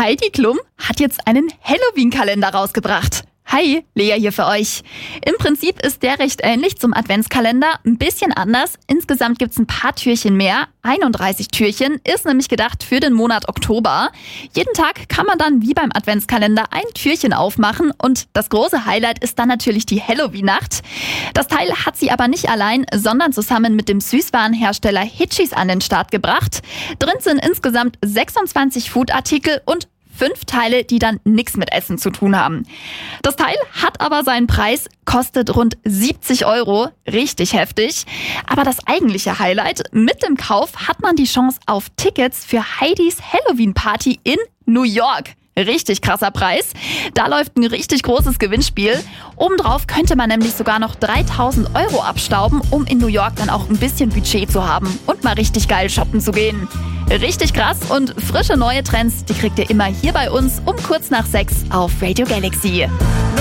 Heidi Klum hat jetzt einen Halloween-Kalender rausgebracht. Hi, Lea hier für euch. Im Prinzip ist der recht ähnlich zum Adventskalender, ein bisschen anders. Insgesamt gibt's ein paar Türchen mehr. 31 Türchen, ist nämlich gedacht für den Monat Oktober. Jeden Tag kann man dann wie beim Adventskalender ein Türchen aufmachen und das große Highlight ist dann natürlich die Halloween-Nacht. Das Teil hat sie aber nicht allein, sondern zusammen mit dem Süßwarenhersteller Hitchis an den Start gebracht. Drin sind insgesamt 26 Foodartikel und 5 Teile, die dann nichts mit Essen zu tun haben. Das Teil hat aber seinen Preis, kostet rund 70 €. Richtig heftig. Aber das eigentliche Highlight, mit dem Kauf hat man die Chance auf Tickets für Heidis Halloween-Party in New York. Richtig krasser Preis. Da läuft ein richtig großes Gewinnspiel. Obendrauf könnte man nämlich sogar noch 3.000 € abstauben, um in New York dann auch ein bisschen Budget zu haben und mal richtig geil shoppen zu gehen. Richtig krass und frische neue Trends, die kriegt ihr immer hier bei uns um kurz nach 6 auf Radio Galaxy.